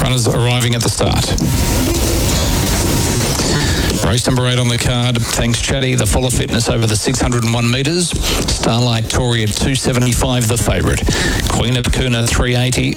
Runners arriving at the start. Race number 8 on the card. Thanks, Chatty. The full of fitness over the 601 metres. Starlight Tory at 275, the favourite. Queen of Kuna 380.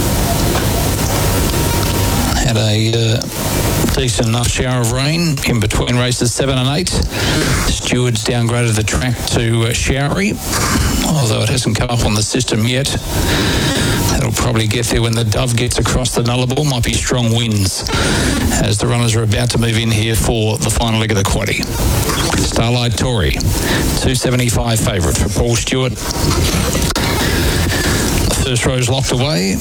Had a decent enough shower of rain in between races 7 and 8. Stewards downgraded the track to showery, although it hasn't come up on the system yet. That'll probably get there when the Dove gets across the Nullarbor. Might be strong winds as the runners are about to move in here for the final leg of the quaddie. Starlight Tory, 275 favourite for Paul Stewart. The first row's locked away.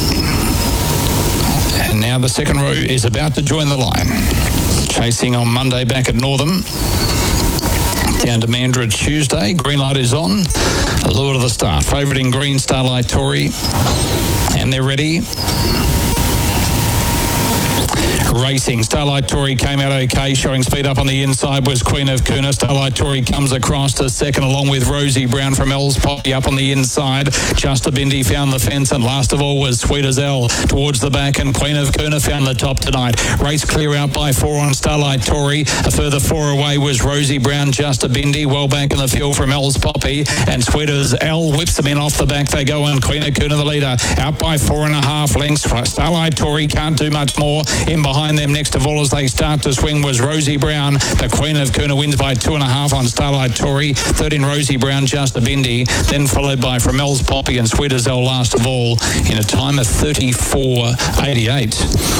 And now the second row is about to join the line. Chasing on Monday back at Northam. Down to Mandurah Tuesday. Green light is on. Allure to the start. Favourite in green, Starlight Tory. And they're ready. Racing. Starlight Tory came out okay, showing speed up on the inside was Queen of Kuna. Starlight Tory comes across to second along with Rosie Brown from L's Poppy up on the inside. Justa Bindi found the fence, and last of all was Sweet as L towards the back, and Queen of Kuna found the top tonight. Race clear out by 4 on Starlight Tory. A further 4 away was Rosie Brown, Justa Bindi well back in the field from L's Poppy, and Sweet as L whips them in off the back they go, and Queen of Kuna the leader out by 4.5 lengths. Starlight Tory can't do much more. In behind them next of all as they start to swing was Rosie Brown. The Queen of Kuna wins by 2.5 on Starlight Tory. Third in Rosie Brown, Justa Bindi, then followed by Framel's Poppy and Sweet as L last of all in a time of 34.88.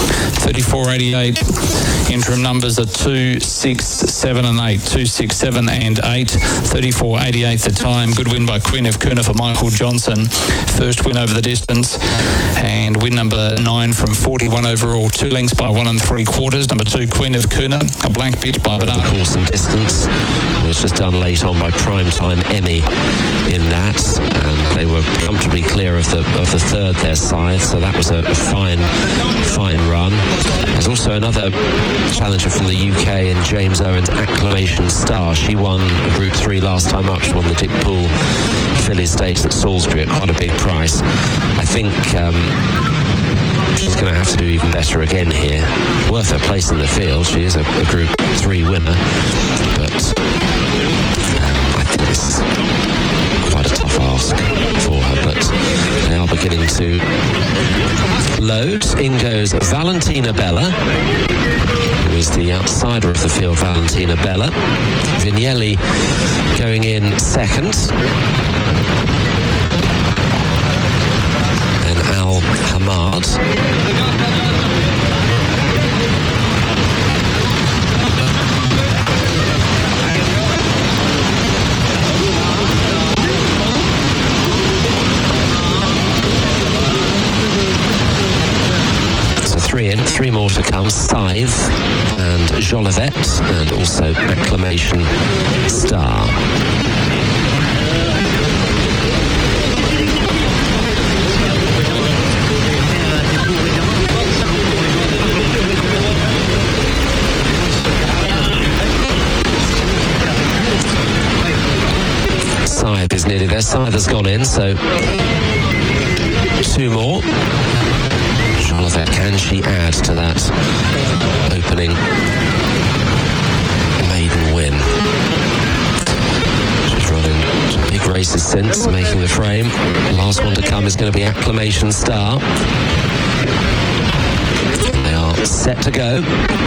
34.88. Interim numbers are 2, 6, 7 and 8. 2, 6, 7 and 8. 34.88 the time. Good win by Queen of Kuna for Michael Johnson. First win over the distance, and win number 9 from 41 overall. 2 lengths by 1 3/4. Number 2, Queen of Kuna, a blank bit by Bernard. The course and distance was just done late on by Primetime Emmy in that, and they were comfortably clear of the third their side, so that was a fine run. There's also another challenger from the UK in James Owen's Acclamation Star. She won a Group 3 last time up. She won the Dick Poole Filly Stakes at Salisbury at quite a big price. I think she's going to have to do even better again here. Worth her place in the field. She is a Group 3 winner, but I think this is quite a tough ask for her, but they are beginning to load. In goes Valentina Bella, who is the outsider of the field, Valentina Bella. Vignelli going in second. Al Hamad. So 3 in, 3 more to come. Scythe and Jolivet, and also Acclamation Star. Scythe is nearly there. Scythe has gone in, so 2 more. Jolivet, can she add to that opening maiden win? She's run in big races since, making the frame. The last one to come is going to be Acclamation Star. They are set to go.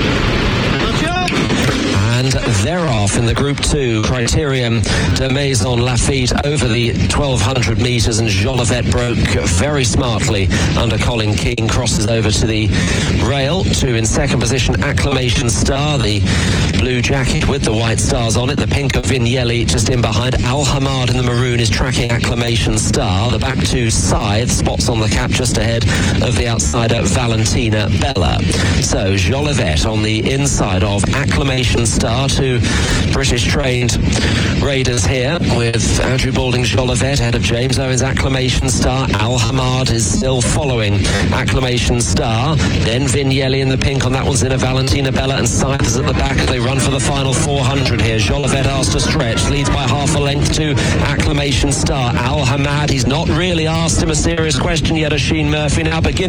And they're off in the Group 2. Criterium de Maison Lafitte over the 1,200 metres, and Jolivet broke very smartly under Colin King. Crosses over to the rail. 2 in second position, Acclamation Star, the blue jacket with the white stars on it. The pink of Vignelli just in behind. Al Hamad in the maroon is tracking Acclamation Star. The back 2 Scythe, spots on the cap just ahead of the outsider Valentina Bella. So Jolivet on the inside of Acclamation Star. 2 British trained raiders here with Andrew Balding's Jolivet ahead of James Owen's Acclamation Star. Al Hamad is still following Acclamation Star. Then Vignelli in the pink, on that one's in a Valentina Bella, and Scythe is at the back as they run for the final 400 here. Jolivet asked to stretch, leads by half a length to Acclamation Star. Al Hamad, he's not really asked him a serious question yet. Oisin Murphy now begins